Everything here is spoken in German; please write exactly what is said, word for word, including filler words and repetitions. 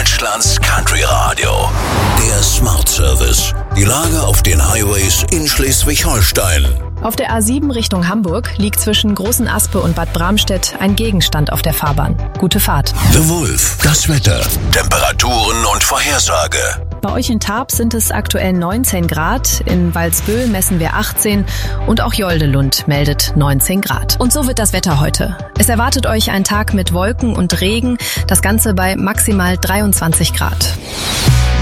Deutschlands Country Radio. Der Smart Service. Die Lage auf den Highways in Schleswig-Holstein. Auf der A sieben Richtung Hamburg liegt zwischen Großen Aspe und Bad Bramstedt ein Gegenstand auf der Fahrbahn. Gute Fahrt. The Wolf. Das Wetter. Temperaturen und Vorhersage. Bei euch in Tarp sind es aktuell neunzehn Grad, in Walsbüll messen wir achtzehn und auch Joldelund meldet neunzehn Grad. Und so wird das Wetter heute. Es erwartet euch ein Tag mit Wolken und Regen, das Ganze bei maximal dreiundzwanzig Grad.